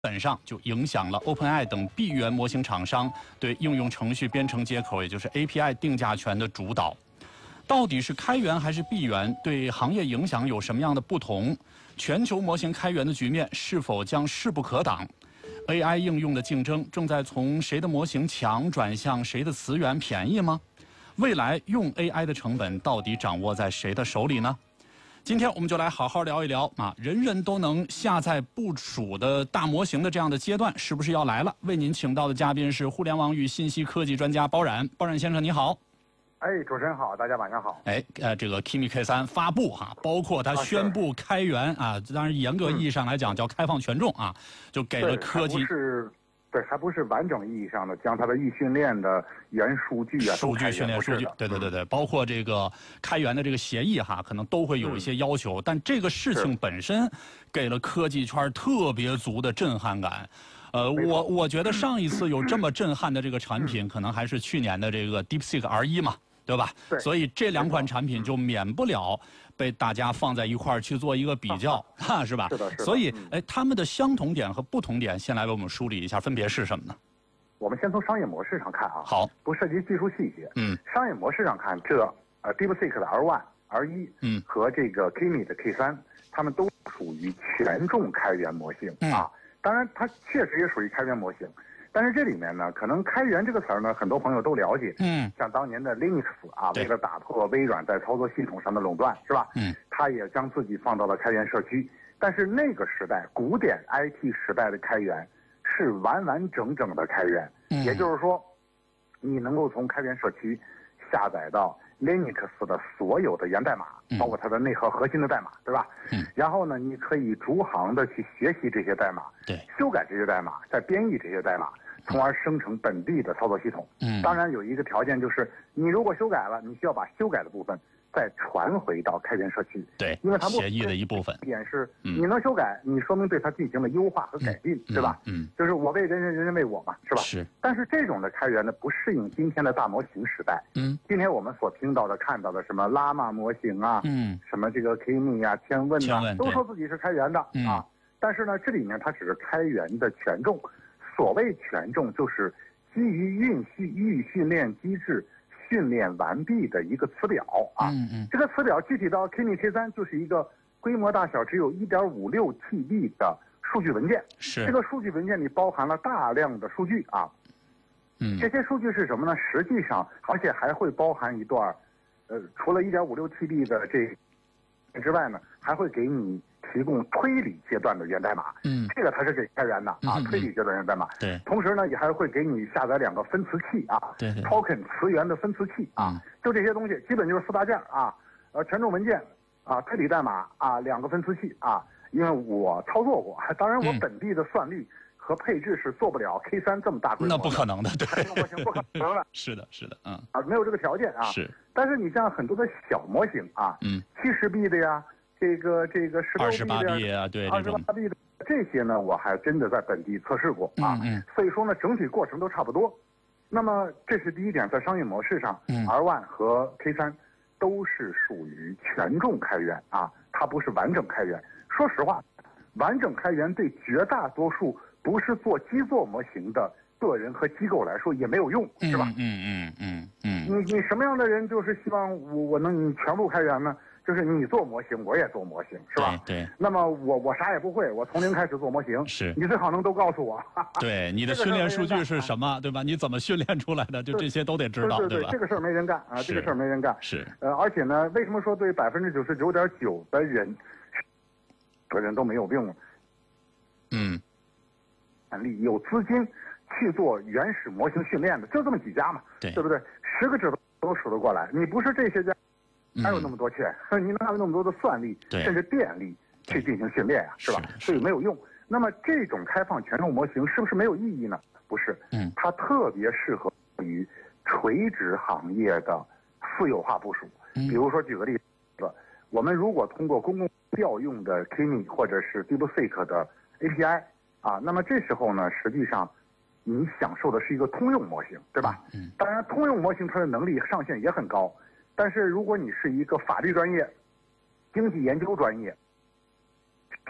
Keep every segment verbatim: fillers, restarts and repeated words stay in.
本上就影响了 OpenAI 等闭源模型厂商对应用程序编程接口，也就是 A P I 定价权的主导。到底是开源还是闭源，对行业影响有什么样的不同？全球模型开源的局面是否将势不可挡 ？A I 应用的竞争正在从谁的模型强转向谁的词源便宜吗？未来用 A I 的成本到底掌握在谁的手里呢？今天我们就来好好聊一聊啊，人人都能下载部署的大模型的这样的阶段是不是要来了？为您请到的嘉宾是互联网与信息科技专家包冉，包冉先生你好。 哎，主持人好，大家晚上好。 哎，呃，这个 Kimi K 三发布哈，包括它宣布开源啊，当然严格意义上来讲叫开放权重啊，就给了科技。 是。对，还不是完整意义上的将它的预训练的原数据啊， 数据训练数据，对对对对，包括这个开源的这个协议哈，可能都会有一些要求，嗯、但这个事情本身给了科技圈特别足的震撼感。呃，我我觉得上一次有这么震撼的这个产品，可能还是去年的这个 DeepSeek R 一嘛。对吧？ 对， 所以这两款产品就免不了被大家放在一块儿去做一个比较，哈，是吧？ 是的，是的。 所以，哎，他们的相同点和不同点，先来为我们梳理一下，分别是什么呢？ 我们先从商业模式上看啊， 好， 不涉及技术细节。 嗯， 商业模式上看，这呃 DeepSeek 的 R 一、R 一， 嗯， 和这个 Kimi 的 K 三，他们都属于权重开源模型、 嗯、 啊。当然，它确实也属于开源模型。但是这里面呢，可能开源这个词儿呢，很多朋友都了解。 嗯， 像当年的 Linux 啊，为了打破微软在操作系统上的垄断，是吧？ 嗯， 他也将自己放到了开源社区。但是那个时代，古典 I T 时代的开源是完完整整的开源。 嗯， 也就是说，你能够从开源社区下载到 Linux 的所有的源代码， 嗯、 包括它的内核核心的代码，对吧？ 嗯， 然后呢，你可以逐行的去学习这些代码， 对， 修改这些代码，再编译这些代码。从而生成本地的操作系统。 嗯， 当然有一个条件，就是你如果修改了，你需要把修改的部分再传回到开源社区。 对， 因为它协议的一部分。 点是，你能修改，你说明对它进行了优化和改进， 嗯、 对吧？ 嗯， 就是我为人人，人人为我嘛，是吧？ 是。 但是这种的开源呢，不适应今天的大模型时代。 嗯， 今天我们所听到的、看到的什么拉玛模型啊， 嗯， 什么这个 Kimi 啊、千问啊，都说自己是开源的、 嗯、 啊。但是呢，这里面它只是开源的权重。所谓权重，就是基于运序预训练机制训练完毕的一个词表啊， 嗯嗯， 这个词表具体到 Kimi K 三就是一个规模大小只有 一点五六 T B 的数据文件， 是这个数据文件里包含了大量的数据啊， 嗯， 这些数据是什么呢？实际上，而且还会包含一段，呃，除了 一点五六 T B 的这之外呢，还会给你提供推理阶段的源代码， 嗯， 这个它是给开源的啊， 嗯嗯、 推理阶段源代码。 对， 同时呢，也还会给你下载两个分词器啊， 对对 ，token 词源的分词器啊， 嗯、 就这些东西，基本就是四大件啊，呃，权重文件啊，推理代码啊，两个分词器啊。因为我操作过，当然我本地的算力和配置是做不了 K 三这么大规模的， 那不可能的，对， 模型不可能的， 是的，是的，嗯， 啊，没有这个条件啊。 是， 但是你像很多的小模型啊， 嗯， 七十 B 的呀。这个这个十六 B 的、 二十八 B 啊，对， 二十八 B 的这些呢，我还真的在本地测试过啊， 嗯嗯， 所以说呢，整体过程都差不多。那么这是第一点，在商业模式上， 嗯 ，R 一和 K 三都是属于权重开源啊，它不是完整开源。说实话，完整开源对绝大多数不是做基座模型的个人和机构来说也没有用，是吧？ 嗯嗯嗯嗯， 你你什么样的人就是希望我我能你全部开源呢？就是你做模型，我也做模型，是吧？ 对。对那么我我啥也不会，我从零开始做模型。 是。 你最好能都告诉我。 对，你的训练数据是什么，对吧？你怎么训练出来的？就这些都得知道， 对对吧？ 这个事儿没人干啊，这个事儿没人干。 是。 呃，而且呢，为什么说对百分之九十九点九的人，的人都没有用？ 嗯。 力有资金去做原始模型训练的，就这么几家嘛， 对对不对？十个指头都数得过来。你不是这些家。哪有那么多钱？嗯、你哪有那么多的算力，甚至电力去进行训练呀、啊，是吧？ 是是所以没有用。那么这种开放权重模型是不是没有意义呢？不是， 嗯， 它特别适合于垂直行业的私有化部署。 嗯、 比如说，举个例子，我们如果通过公共调用的 Kimi 或者是 DeepSeek 的 A P I 啊，那么这时候呢，实际上你享受的是一个通用模型，对吧？ 嗯， 当然，通用模型它的能力上限也很高。但是如果你是一个法律专业、经济研究专业、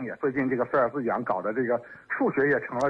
也最近这个菲尔兹奖搞的这个数学也成了